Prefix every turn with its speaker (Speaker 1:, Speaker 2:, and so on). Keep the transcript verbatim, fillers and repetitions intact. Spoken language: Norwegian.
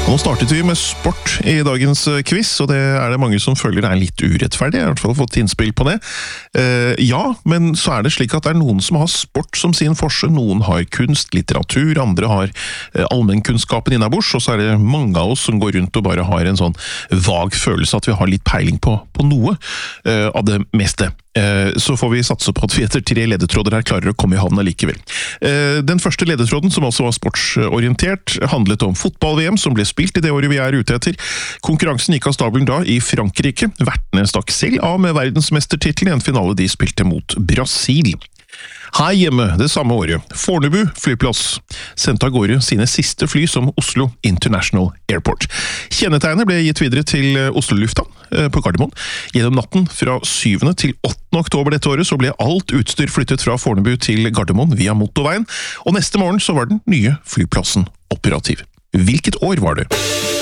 Speaker 1: Nå startet vi med sport i dagens quiz, og det er det mange som føler er litt urettferdig. Jeg har i hvert fall fått innspill på det. Eh, ja, men så er det slik at det er noen som har sport som sin forse, noen har kunst, litteratur, andre har eh, allmennkunnskapen innabords, og så er det mange av oss som går rundt og bare har en sånn vag følelse at vi har litt peiling på, på noe eh, av det meste. Så får vi satse på at vi etter tre ledetråder her klarer å komme i havn likevel. Den første ledetråden, som også var sportsorientert, handlet om fotball-V M, som ble spilt i det året vi er ute etter. Konkurransen gikk av stabelen da i Frankrike. Vertene stakk selv av med verdensmestertitlen i en finale de spilte mot Brasil. Her hjemme det samme året, Fornebu flyplass sendte av gårde sine siste fly som Oslo International Airport. Kjennetegnet ble gitt videre til Oslo Lufthavn på Gardermoen. Gjennom natten fra syvende til åttende oktober dette året så ble alt utstyr flyttet fra Fornebu til Gardermoen via motorveien, og neste morgen så var den nye flyplassen operativ. Hvilket år var det?